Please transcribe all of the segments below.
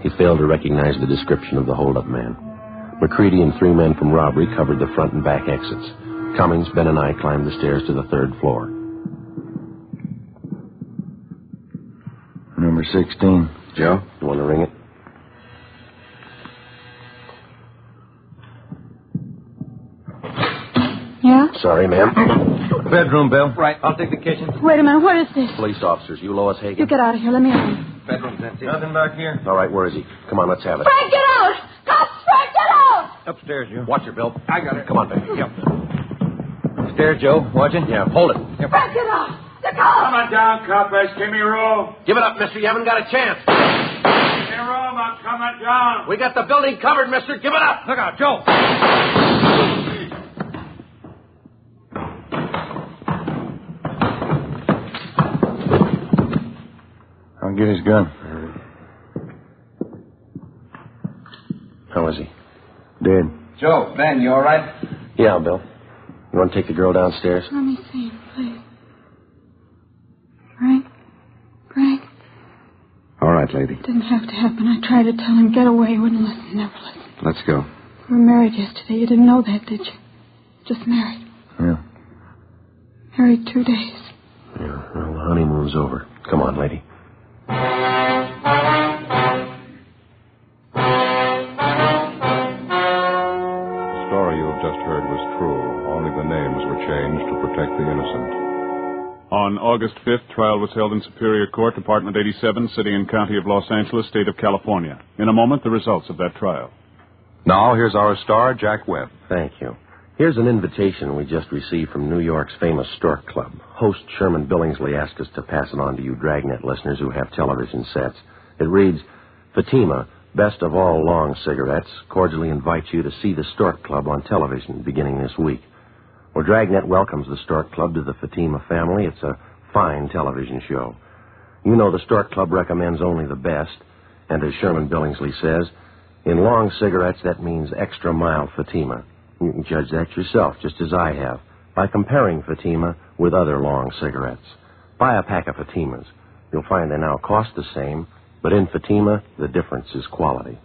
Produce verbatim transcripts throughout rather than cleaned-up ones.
He failed to recognize the description of the hold-up man. McCready and three men from robbery covered the front and back exits. Cummings, Ben, and I climbed the stairs to the third floor. Number sixteen. Joe, you want to ring it? Yeah? Sorry, ma'am. Bedroom, Bill. Right, I'll take the kitchen. Wait a minute, what is this? Police officers. You Lois Hagen? You get out of here, let me in. Bedroom's empty. Nothing back here. All right, where is he? Come on, let's have it. Frank, get out! Cops, Frank, get out! Upstairs, you. Watch her, Bill. I got it. Come on, baby. Yep. Upstairs, Joe. Watching? Yeah, hold it. Yep. Frank, get out! The cops! Come on down, coppers. Give me room. Give it up, mister. You haven't got a chance. Give me room. I'm coming down. We got the building covered, mister. Give it up. Look out, Joe. I'll get his gun. How is he? Dead. Joe, Ben, you all right? Yeah, Bill. You want to take the girl downstairs? Let me see him, please. Frank? Frank? All right, lady. It didn't have to happen. I tried to tell him, get away. He wouldn't listen, never listen. Let's go. We were married yesterday. You didn't know that, did you? Just married. Yeah. Married two days. Yeah, well, the honeymoon's over. Come on, lady. The story you have just heard was true. Only the names were changed to protect the innocent. On August fifth, trial was held in Superior Court, Department eighty-seven, City and County of Los Angeles, State of California. In a moment, the results of that trial. Now, here's our star, Jack Webb. Thank you. Here's an invitation we just received from New York's famous Stork Club. Host Sherman Billingsley asked us to pass it on to you Dragnet listeners who have television sets. It reads, Fatima, best of all long cigarettes, cordially invites you to see the Stork Club on television beginning this week. Well, Dragnet welcomes the Stork Club to the Fatima family. It's a fine television show. You know the Stork Club recommends only the best, and as Sherman Billingsley says, in long cigarettes, that means extra mild Fatima. You can judge that yourself, just as I have, by comparing Fatima with other long cigarettes. Buy a pack of Fatimas. You'll find they now cost the same, but in Fatima, the difference is quality.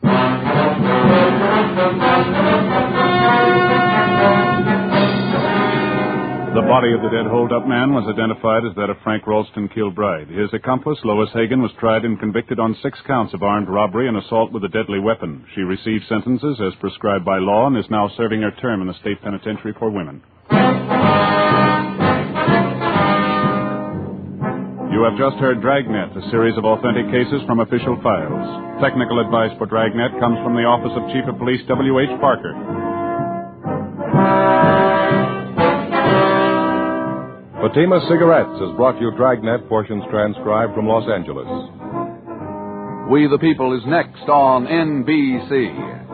The body of the dead hold-up man was identified as that of Frank Ralston Kilbride. His accomplice, Lois Hagen, was tried and convicted on six counts of armed robbery and assault with a deadly weapon. She received sentences as prescribed by law and is now serving her term in the state penitentiary for women. You have just heard Dragnet, a series of authentic cases from official files. Technical advice for Dragnet comes from the Office of Chief of Police W H Parker. Fatima Cigarettes has brought you Dragnet, portions transcribed from Los Angeles. We the People is next on N B C.